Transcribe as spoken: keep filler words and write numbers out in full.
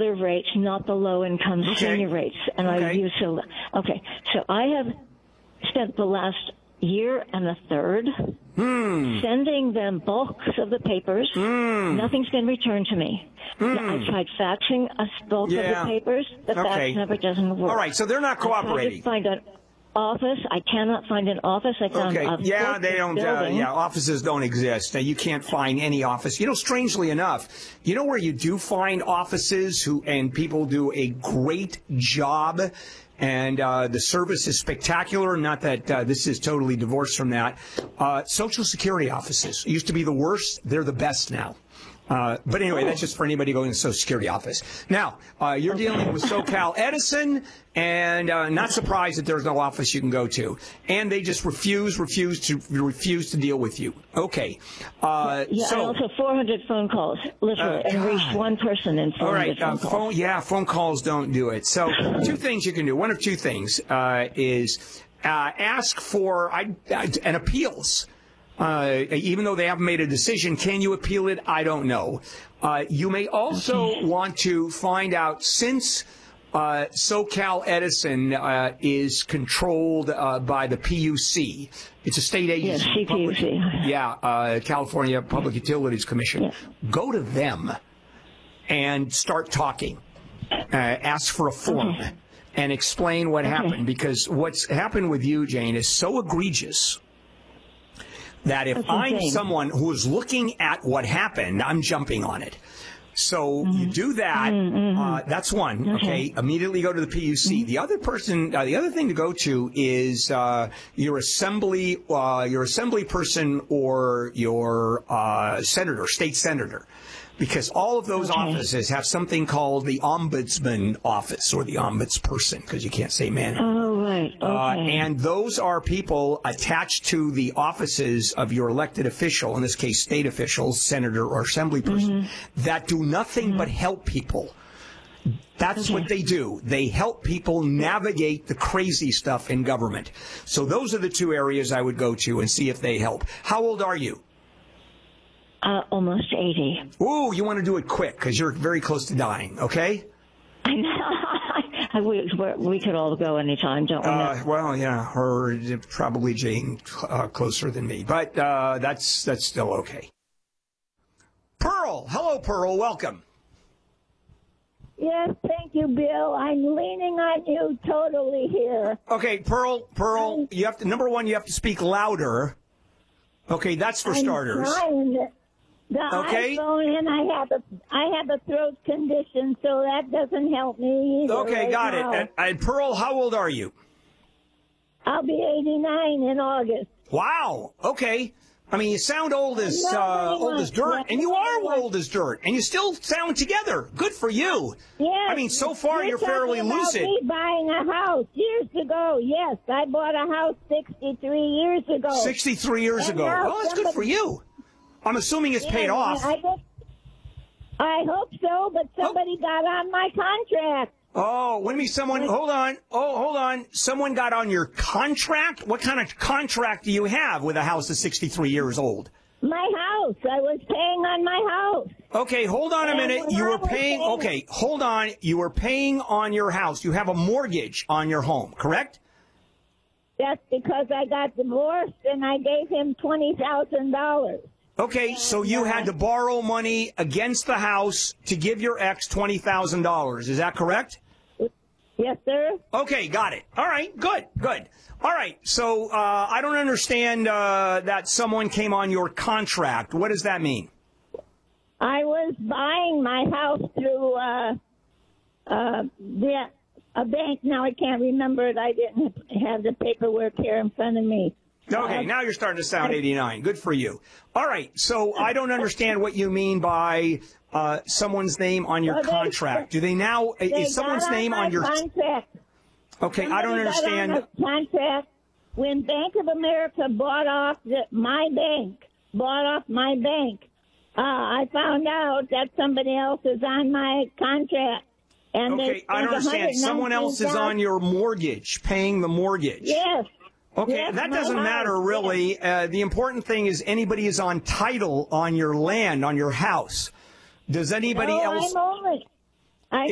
other rates, not the low-income Okay. senior rates. And Okay. I use so. Okay, so I have spent the last year and a third Hmm. sending them bulks of the papers. Hmm. Nothing's been returned to me. I tried faxing a bulk Yeah. of the papers. The Okay. fax never doesn't work. All right, so they're not I tried cooperating. to find an office. I cannot find an office. I found Okay. a Yeah, forklift they don't. Uh, building. yeah, offices don't exist. Now, you can't find any office. You know, strangely enough, you know where you do find offices who and people do a great job, and uh, the service is spectacular. Not that uh, this is totally divorced from that. Uh, Social Security offices used to be the worst. They're the best now. Uh, but anyway, that's just for anybody going to the Social Security office. Now, uh, you're dealing with SoCal Edison, and uh, not surprised that there's no office you can go to. And they just refuse, refuse to refuse to deal with you. Okay. Uh, Yeah, so, and also four hundred phone calls, literally, Uh, and reached God. one person in four all hundred right, uh, phone calls. phone, yeah, phone calls don't do it. So, two things you can do. One of two things uh, is uh, ask for I, uh, an appeals. Uh, even though they haven't made a decision, can you appeal it? I don't know. Uh, you may also want to find out, since uh, SoCal Edison uh, is controlled uh, by the P U C, it's a state agency. Yes, C P U C. Public- yeah, uh, California Public Utilities Commission. Yeah. Go to them and start talking. Uh, ask for a form. Okay. And explain what Okay. happened, because what's happened with you, Jane, is so egregious that if That's I'm insane. someone who is looking at what happened, I'm jumping on it. So you do that. Uh, that's one. Okay. Immediately go to the P U C. The other person, uh, the other thing to go to is uh, your assembly, uh, your assembly person or your uh, senator, state senator. Because all of those Okay. offices have something called the ombudsman office or the ombudsperson, because you can't say man. Oh, right. Okay. Uh, and those are people attached to the offices of your elected official, in this case, state officials, senator or assembly person, that do nothing but help people. That's Okay. what they do. They help people navigate the crazy stuff in government. So those are the two areas I would go to and see if they help. How old are you? Uh, almost eighty. Ooh, you want to do it quick because you're very close to dying, okay? I know. we, we're- we could all go anytime, don't we? Uh, well, yeah, or probably Jane uh, closer than me, but uh, that's that's still okay. Pearl, hello, Pearl, welcome. Yes, thank you, Bill. I'm leaning on you totally here. Okay, Pearl, Pearl, you have to number one, you have to speak louder. Okay, that's for I'm starters. trying. The Okay. iPhone, and I have a I have a throat condition, so that doesn't help me either. Okay, right got now. it. And, and Pearl, how old are you? I'll be eighty-nine in August. Wow. Okay. I mean, you sound old as uh, Nobody old as wants dirt, that. and you are Nobody wants- old as dirt, and you still sound together. Good for you. Yes. I mean, so far you're you're fairly talking about lucid. Me buying a house years ago. Yes, I bought a house sixty-three years ago. sixty-three years And ago. now Well, that's good somebody- for you. I'm assuming it's paid Yeah, off. I, guess, I hope so, but somebody got on my contract. Oh, what do you mean someone, hold on. Oh, hold on. Someone got on your contract? What kind of contract do you have with a house that's sixty-three years old? My house. I was paying on my house. Okay, hold on a And minute. when You I were was paying, paying- okay, hold on. You were paying on your house. You have a mortgage on your home, correct? That's because I got divorced and I gave him twenty thousand dollars. Okay, so you had to borrow money against the house to give your ex twenty thousand dollars. Is that correct? Yes, sir. Okay, got it. All right, good, good. All right, so uh, I don't understand uh, that someone came on your contract. What does that mean? I was buying my house through uh, uh, the, a bank. Now I can't remember it. I didn't have the paperwork here in front of me. Okay, Uh, now you're starting to sound eighty-nine. Good for you. All right, so I don't understand what you mean by uh, someone's name on your Well, they- contract. Do they now, They is someone's got name my on your, contract. okay, I don't Somebody got understand. on a contract when Bank of America bought off the, my bank, bought off my bank. Uh, I found out that somebody else is on my contract. And they Okay, I don't spent understand. Someone else is on one hundred nineteen thousand your mortgage, paying the mortgage. Yes. Okay, Yes, that my doesn't house, matter really. Uh, the important thing is anybody is on title on your land, on your house. Does anybody no, else? I'm only,